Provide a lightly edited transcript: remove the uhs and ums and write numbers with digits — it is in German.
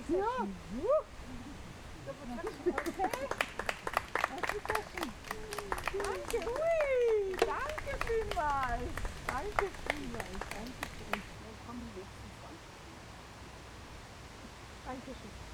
sehr Ja. schön. Okay. Danke, ui, danke vielmals. Danke vielmals. Danke schön. Dann kommen die nächsten 20. Dankeschön.